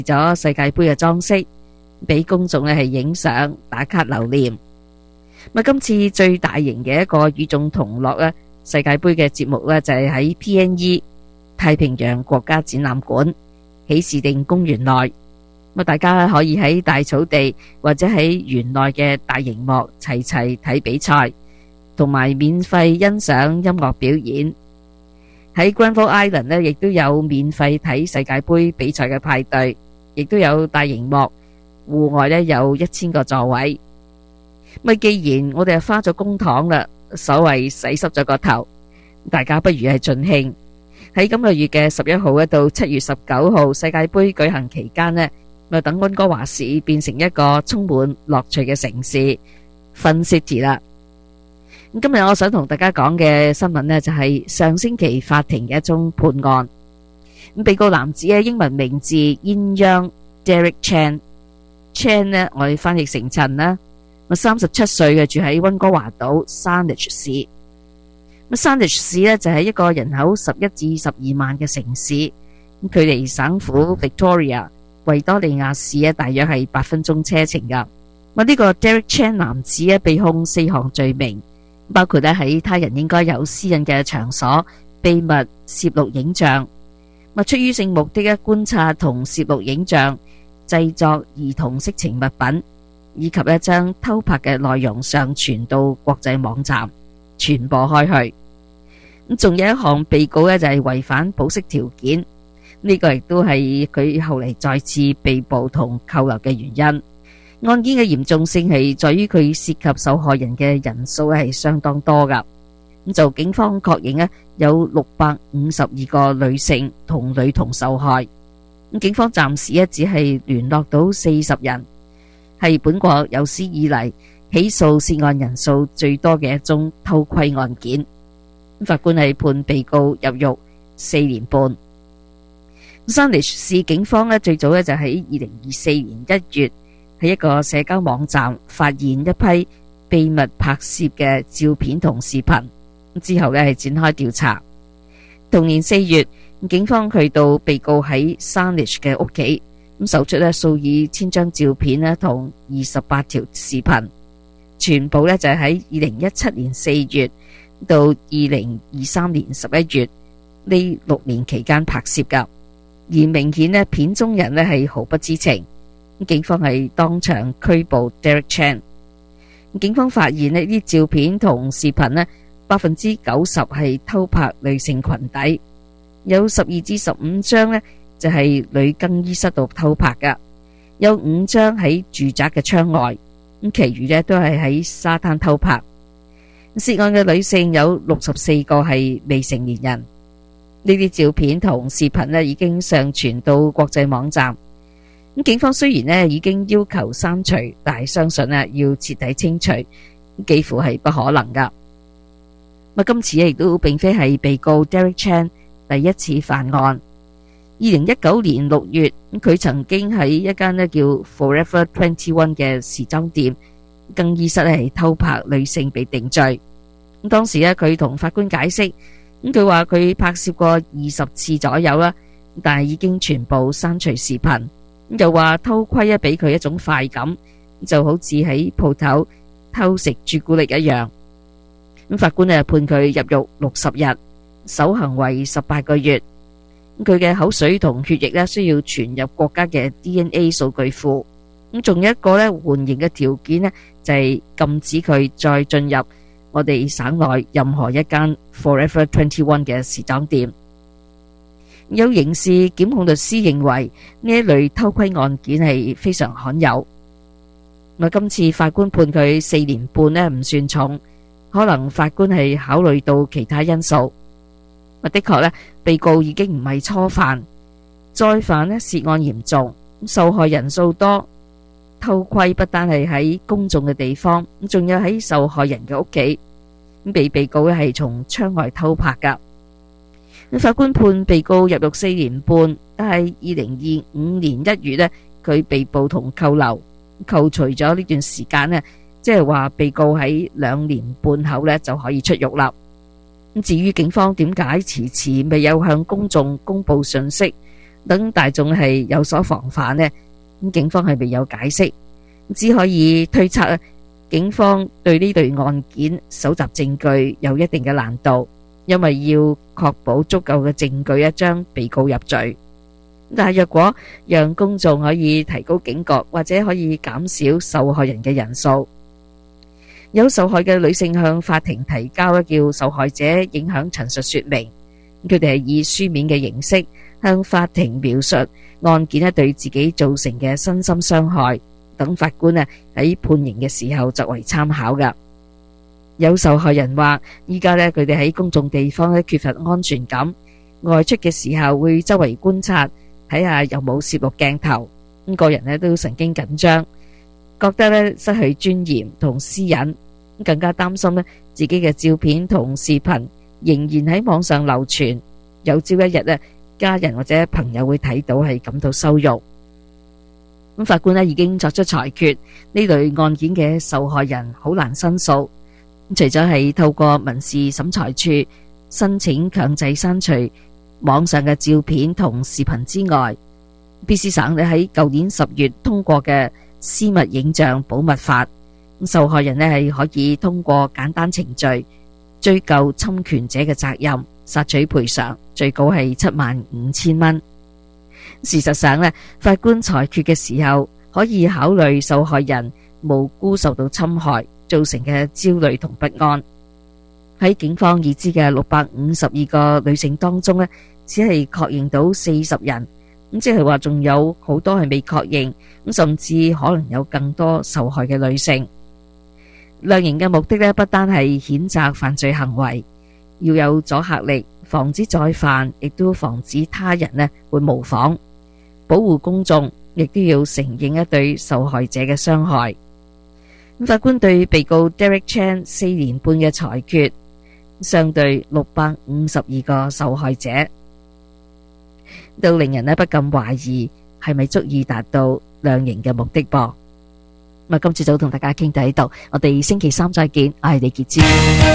咗世界盃嘅裝飾，俾公眾咧係影相打卡留念。今次最大型嘅一個與眾同樂咧世界盃嘅節目咧就係喺 PNE 太平洋國家展覽館喜事定公園內。大家可以喺大草地或者喺園內嘅大螢幕齊齊睇比賽，同埋免費欣賞音樂表演。喺 Granville Island 呢，亦都有免費睇世界盃比賽嘅派對，亦都有大螢幕，戶外呢有1000個座位。既然我哋係花咗公帑啦，所謂洗濕咗個頭，大家不如係盡興。喺今個月嘅11號到7月19號世界盃舉行期間呢，等溫哥華市變成一個充滿樂趣嘅城市 Fun City 啦。今日我想同大家講嘅新聞呢，就係上星期法庭嘅一宗判案。被告男子嘅英文名字鴛鴦 Derek Chan 呢，我哋翻譯成陳啦。37歲嘅，住喺溫哥華島 Saanich 市。Saanich 市呢，就係一個人口11至12萬嘅城市，距離省府 Victoria維多利亞市咧，大約係8分鐘車程噶。呢個 Derek Chan 男子咧被控4項罪名，包括咧喺他人應該有私隱嘅場所秘密攝錄影像，出於性目的觀察同攝錄影像，製作兒童色情物品，以及將偷拍嘅內容上傳到國際網站傳播開去。仲有一項被告就係違反保釋條件。呢個亦都係佢後嚟再次被捕同扣留嘅原因。案件嘅嚴重性係在於佢涉及受害人嘅人數係相當多噶。就警方確認有652個女性同女童受害。警方暫時只係聯絡到40人，係本國有史以嚟起訴涉案人數最多嘅一宗偷窺案件。法官係判被告入獄4年半。Saanich 市警方最早就喺2024年1月喺一個社交網站發現一批秘密拍攝嘅照片同視頻，之後係展開調查。同年4月，警方去到被告喺 Saanich 嘅屋企，搜出數以千張照片同28條視頻，全部就喺2017年4月到2023年11月呢6年期間拍攝噶。而明顯片中人係毫不知情，警方係當場拘捕 Derek Chan。警方發現呢啲照片同視頻90%係偷拍女性裙底，有12至15張就係女更衣室度偷拍噶，有5張喺住宅嘅窗外，其餘都係喺沙灘偷拍。涉案嘅女性有64個係未成年人。呢啲照片同視頻已經上傳到國際網站。警方雖然已經要求刪除，但係相信要徹底清除幾乎係不可能噶。今次亦都並非係被告 Derek Chan 第一次犯案。2019年6月，佢曾經喺一間叫 Forever 21嘅時裝店更衣室係偷拍女性被定罪。當時佢同法官解釋，佢話佢拍攝過20次左右啦，但係已經全部刪除視頻。又話偷窺俾佢一種快感，就好似喺鋪頭偷食朱古力一樣。法官判佢入獄60日，守行為18個月。佢嘅口水同血液需要傳入國家嘅 DNA 數據庫。仲有一個緩刑嘅條件就係禁止佢再進入我哋省內任何一間 Forever 21嘅時裝店。有刑事檢控律師認為呢一類偷窺案件係非常罕有。今次法官判佢4年半唔算重，可能法官係考慮到其他因素。的確被告已經唔係初犯，再犯涉案嚴重，受害人數多。偷窺不單係喺公眾嘅地方，仲有喺受害人嘅屋企。被告係從窗外偷拍噶。法官判被告入獄4年半，但係2025年1月佢被捕同扣留，扣除咗呢段時間即係話被告喺2年半後就可以出獄啦。至於警方點解遲遲未有向公眾公布信息， 等大眾係有所防範呢，咁警方係未有解釋，只可以推測警方對呢類案件搜集證據有一定嘅難度，因為要確保足夠嘅證據將被告入罪。但係若果讓公眾可以提高警覺，或者可以減少受害人嘅人數，有受害嘅女性向法庭提交叫受害者影響陳述說明，佢哋係以書面嘅形式向法庭描述案件對自己造成嘅身心傷害，等法官喺判刑嘅時候作為參考㗎。有受害人話，依家佢哋喺公眾地方缺乏安全感，外出嘅時候會周圍觀察，睇下有冇攝錄鏡頭，個人都神經緊張，覺得失去尊嚴同私隱，更加擔心自己嘅照片同視頻仍然喺網上流傳，有朝一日家人或者朋友會睇到係感到羞辱。咁法官已經作出裁決，呢類案件嘅受害人好難申訴，除咗係透過民事審裁處申請強制刪除網上嘅照片同視頻之外，BC 省喺舊年10月通過嘅私密影像保密法，受害人係可以通過簡單程序追究侵權者嘅責任，索取賠償，最高係75,000蚊。事實上法官裁決嘅時候可以考慮受害人無辜受到侵害造成嘅焦慮同不安。喺警方已知嘅652個女性當中只係確認到40人，即係話仲有好多係未確認，甚至可能有更多受害嘅女性。量刑嘅目的不單係譴責犯罪行為，要有阻嚇力，防止再犯，亦都防止他人會模仿，保護公眾，亦都要承認對受害者嘅傷害。法官對被告 Derek Chan 4年半嘅裁決，相對652個受害者，都令人不禁懷疑係咪足以達到量刑嘅目的噃。今次就同大家傾到呢度，我哋星期三再見，我係李潔芝。